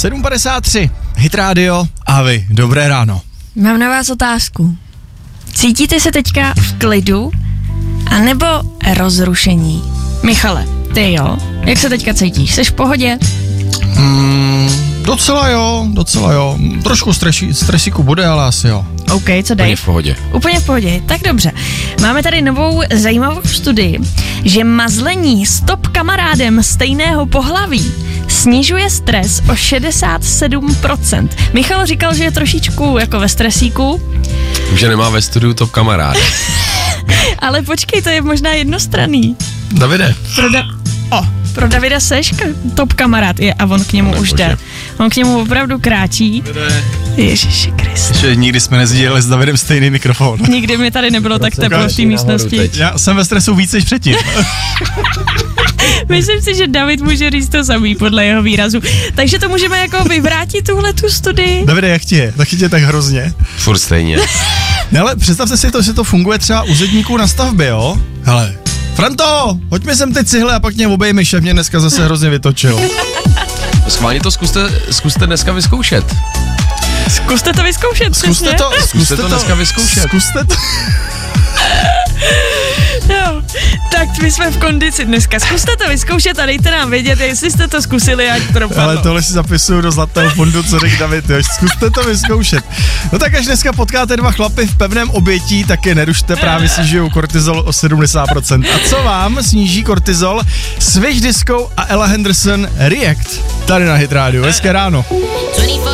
7:53, Hit Radio a vy, dobré ráno. Mám na vás otázku. Cítíte se teďka v klidu, anebo rozrušení? Michale, ty jo? Jak se teďka cítíš? Jsi v pohodě? Docela jo. Trošku stresíku bude, ale asi jo. OK, co Dave? Úplně v pohodě. Úplně v pohodě, tak dobře. Máme tady novou zajímavou studii, že mazlení s top kamarádem stejného pohlaví snižuje stres o 67%. Michal říkal, že je trošičku jako ve stresíku. Že nemá ve studiu top kamarád. Ale počkej, to je možná jednostranný. Davide. Pro Davida seš top kamarád je a on k němu už jde. On k němu opravdu kráčí. Ježiši Kriste. Že nikdy jsme nesdíleli s Davidem stejný mikrofon. Nikdy mi tady nebylo tak teplo v té místnosti. Já jsem ve stresu víc než předtím. Myslím si, že David může říct to samý podle jeho výrazu. Takže to můžeme jako vyvrátit tuhle tu studii. Davide, jak ti je? Taky tě tak hrozně? Furt stejně. Ne, ale představte si to, že to funguje třeba u zedníků na stavbě, jo? Hele, Franto, hoďme sem ty cihle a pak mě obejmi, šéf mě dneska zase hrozně vytočil. Schválně to zkuste dneska vyzkoušet. Zkuste to vyzkoušet, Zkuste to dneska vyzkoušet. Zkuste to. No, tak my jsme v kondici dneska. Zkuste to vyzkoušet a dejte nám vědět, jestli jste to zkusili, ať propadlo. Ale tohle si zapisuju do zlatého fondu, co řekl David, jo. Zkuste to vyzkoušet. No tak až dneska potkáte dva chlapy v pevném obětí, tak je nerušte, právě snižují kortizol o 70%. A co vám sníží kortizol? Swish Disco a Ella Henderson React. Tady na Hit Radio. Hezké ráno.